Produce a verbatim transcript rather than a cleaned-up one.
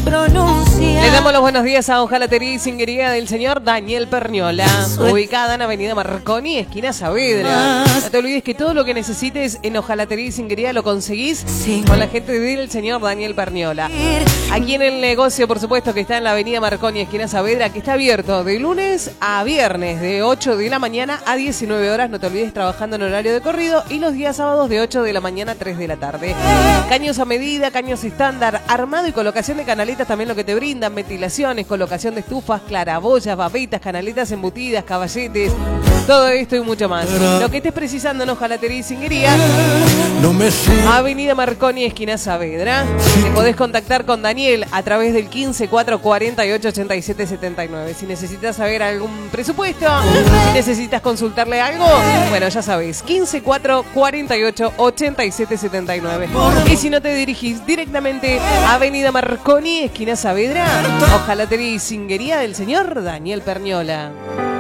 Le damos los buenos días a Hojalatería y Singuería del señor Daniel Perniola, ubicada en Avenida Marconi, esquina Saavedra. No te olvides que todo lo que necesites en Hojalatería y Singuería lo conseguís con la gente del señor Daniel Perniola. Aquí en el negocio, por supuesto, que está en la Avenida Marconi, esquina Saavedra, que está abierto de lunes a viernes, de ocho de la mañana a diecinueve horas. No te olvides, trabajando en horario de corrido, y los días sábados de ocho de la mañana a tres de la tarde. Caños a medida, caños estándar, armado y colocación de canaletas, también lo que te brindan, ventilaciones, colocación de estufas, claraboyas, babetas, canaletas embutidas, caballetes, todo esto y mucho más. Lo que estés precisando en Hojalatería y Singuería, Avenida Marconi, esquina Saavedra. Te podés contactar con Daniel a través del quince cuatro cuarenta y ocho ochenta y siete setenta y nueve. Si necesitas saber algún presupuesto, si necesitas consultarle algo, bueno, ya sabés, quince cuatro cuarenta y ocho ochenta y siete setenta y nueve. Y si no, te dirigís directamente a Avenida Marconi, esquina Saavedra, Hojalatería y Singuería del señor Daniel Perniola.